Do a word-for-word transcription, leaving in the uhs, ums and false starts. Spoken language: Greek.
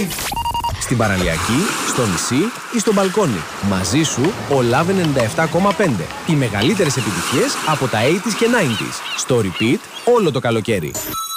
Live! Στην παραλιακή, στο νησί ή στο μπαλκόνι. Μαζί σου ο Love ενενήντα επτά κόμμα πέντε. Οι μεγαλύτερες επιτυχίες από τα ογδόντα και ενενήντα. Στο repeat όλο το καλοκαίρι.